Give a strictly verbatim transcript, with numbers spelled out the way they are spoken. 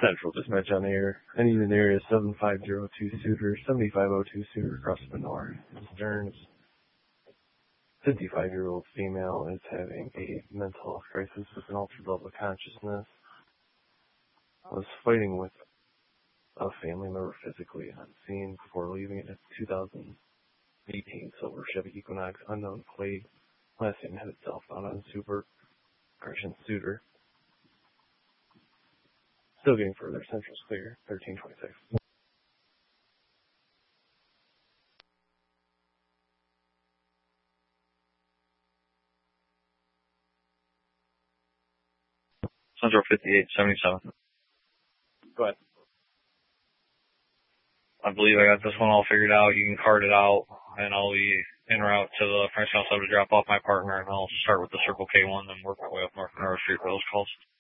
Central dispatch on air. Any in the area seven five zero two Suter, seventy-five oh two Suter across the north. Stearns, fifty-five-year-old female is having a mental health crisis with an altered level of consciousness. Was fighting with a family member physically on scene before leaving in a two thousand eighteen silver Chevy Equinox unknown plate. Last name had itself found on Super, correction, Suter. Still getting further. Central's clear. thirteen twenty-six. Central fifty-eight seventy-seven. Go ahead. I believe I got this one all figured out. You can card it out, and I'll be en route to the French House to drop off my partner, and I'll start with the Circle K one, then work my way up North Monroe Street for those calls.